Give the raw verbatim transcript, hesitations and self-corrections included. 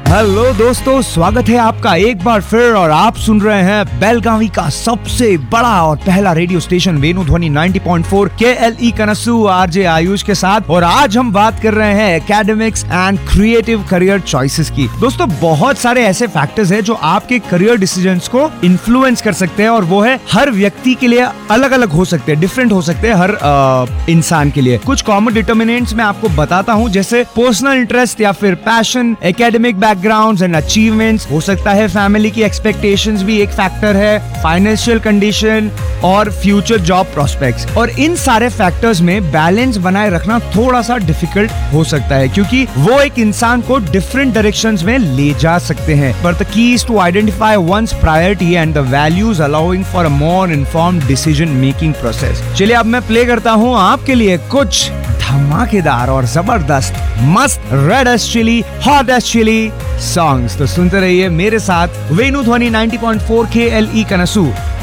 Hello दोस्तों, स्वागत है आपका एक बार फिर और आप सुन रहे हैं बेलगावी का सबसे बड़ा और पहला रेडियो स्टेशन वेणु ध्वनि नब्बे पॉइंट चार के एल ई कनसू आरजे आयुष के साथ। और आज हम बात कर रहे हैं academics and creative career choices की। दोस्तों, बहुत सारे ऐसे फैक्टर्स हैं जो आपके करियर डिसीजंस को इन्फ्लुएंस कर सकते हैं और वो है हर व्यक्ति के लिए अलग अलग हो सकते हैं, डिफरेंट हो सकते हैं हर आ, इंसान के लिए। कुछ कॉमन डिटर्मिनेंट्स मैं आपको बताता हूँ, जैसे पर्सनल इंटरेस्ट या फिर passion, academic backgrounds and achievements. हो सकता है फैमिली की एक्सपेक्टेशंस भी एक फैक्टर है, फाइनेंशियल कंडीशन और फ्यूचर जॉब प्रोस्पेक्ट्स। और इन सारे फैक्टर्स में बैलेंस बनाए रखना थोड़ा सा डिफिकल्ट हो सकता है, क्योंकि वो एक इंसान को डिफरेंट डायरेक्शंस में ले जा सकते हैं। But the key is to identify once priority and the values allowing for a more informed decision making process. चलिए अब मैं प्ले करता हूँ आपके लिए कुछ धमाकेदार और जबरदस्त मस्त red S chilli, hot S chilli songs. तो सुनते रहिए मेरे साथ वेणु ध्वनि नब्बे पॉइंट चार के एल ई कनसू